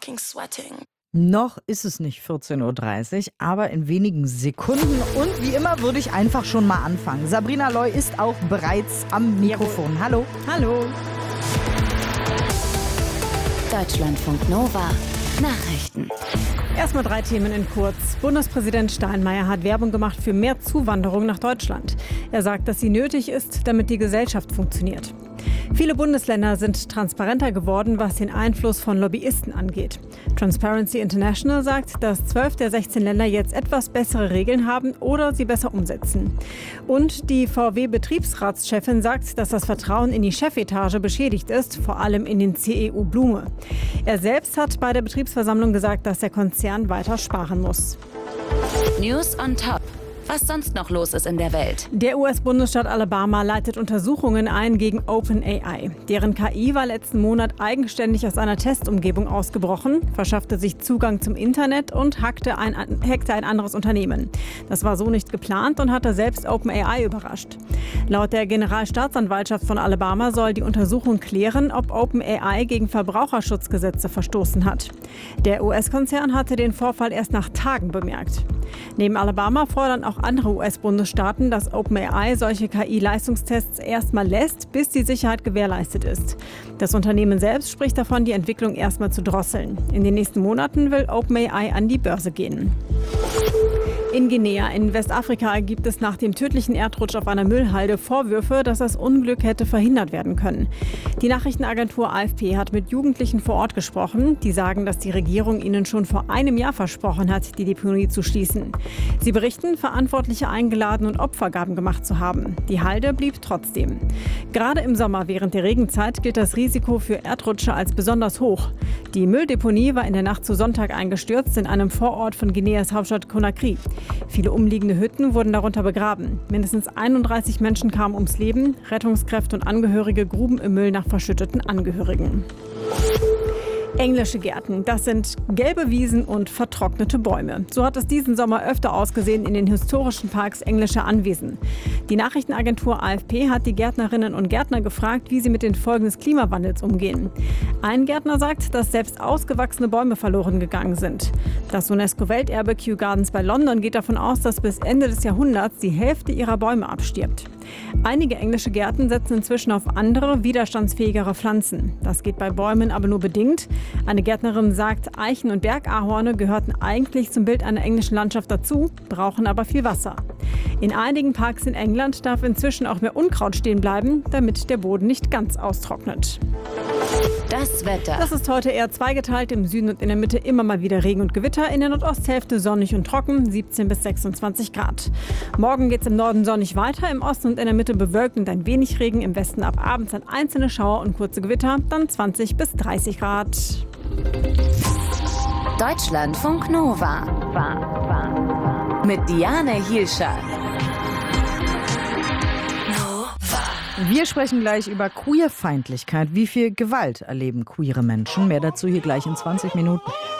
fucking sweating. Noch ist es nicht 14:30 Uhr, aber in wenigen Sekunden. Und wie immer würde ich einfach schon mal anfangen. Sabrina Loy ist auch bereits am Mikrofon. Hallo. Hallo. Deutschlandfunk Nova. Nachrichten. Erstmal 3 Themen in kurz. Bundespräsident Steinmeier hat Werbung gemacht für mehr Zuwanderung nach Deutschland. Er sagt, dass sie nötig ist, damit die Gesellschaft funktioniert. Viele Bundesländer sind transparenter geworden, was den Einfluss von Lobbyisten angeht. Transparency International sagt, dass 12 der 16 Länder jetzt etwas bessere Regeln haben oder sie besser umsetzen. Und die VW-Betriebsratschefin sagt, dass das Vertrauen in die Chefetage beschädigt ist, vor allem in den CEU Blume. Er selbst hat bei der Betriebsversammlung gesagt, dass der Konzern weiter sparen muss. News on top. Was sonst noch los ist in der Welt. Der US-Bundesstaat Alabama leitet Untersuchungen ein gegen OpenAI. Deren KI war letzten Monat eigenständig aus einer Testumgebung ausgebrochen, verschaffte sich Zugang zum Internet und hackte ein anderes Unternehmen. Das war so nicht geplant und hatte selbst OpenAI überrascht. Laut der Generalstaatsanwaltschaft von Alabama soll die Untersuchung klären, ob OpenAI gegen Verbraucherschutzgesetze verstoßen hat. Der US-Konzern hatte den Vorfall erst nach Tagen bemerkt. Neben Alabama fordern auch andere US-Bundesstaaten, dass OpenAI solche KI-Leistungstests erstmal lässt, bis die Sicherheit gewährleistet ist. Das Unternehmen selbst spricht davon, die Entwicklung erstmal zu drosseln. In den nächsten Monaten will OpenAI an die Börse gehen. In Guinea in Westafrika gibt es nach dem tödlichen Erdrutsch auf einer Müllhalde Vorwürfe, dass das Unglück hätte verhindert werden können. Die Nachrichtenagentur AFP hat mit Jugendlichen vor Ort gesprochen. Die sagen, dass die Regierung ihnen schon vor einem Jahr versprochen hat, die Deponie zu schließen. Sie berichten, Verantwortliche eingeladen und Opfergaben gemacht zu haben. Die Halde blieb trotzdem. Gerade im Sommer während der Regenzeit gilt das Risiko für Erdrutsche als besonders hoch. Die Mülldeponie war in der Nacht zu Sonntag eingestürzt in einem Vorort von Guineas Hauptstadt Conakry. Viele umliegende Hütten wurden darunter begraben. Mindestens 31 Menschen kamen ums Leben. Rettungskräfte und Angehörige gruben im Müll nach verschütteten Angehörigen. Englische Gärten, das sind gelbe Wiesen und vertrocknete Bäume. So hat es diesen Sommer öfter ausgesehen in den historischen Parks englischer Anwesen. Die Nachrichtenagentur AFP hat die Gärtnerinnen und Gärtner gefragt, wie sie mit den Folgen des Klimawandels umgehen. Ein Gärtner sagt, dass selbst ausgewachsene Bäume verloren gegangen sind. Das UNESCO-Welterbe Kew Gardens bei London geht davon aus, dass bis Ende des Jahrhunderts die Hälfte ihrer Bäume abstirbt. Einige englische Gärten setzen inzwischen auf andere, widerstandsfähigere Pflanzen. Das geht bei Bäumen aber nur bedingt. Eine Gärtnerin sagt, Eichen und Bergahorne gehörten eigentlich zum Bild einer englischen Landschaft dazu, brauchen aber viel Wasser. In einigen Parks in England darf inzwischen auch mehr Unkraut stehen bleiben, damit der Boden nicht ganz austrocknet. Das Wetter. Das ist heute eher zweigeteilt. Im Süden und in der Mitte immer mal wieder Regen und Gewitter. In der Nordosthälfte sonnig und trocken, 17 bis 26 Grad. Morgen geht es im Norden sonnig weiter, im Osten und in der Mitte bewölkt und ein wenig Regen. Im Westen ab abends dann einzelne Schauer und kurze Gewitter, dann 20 bis 30 Grad. Deutschlandfunk Nova. Mit Diane Hielscher. Wir sprechen gleich über Queerfeindlichkeit. Wie viel Gewalt erleben queere Menschen? Mehr dazu hier gleich in 20 Minuten.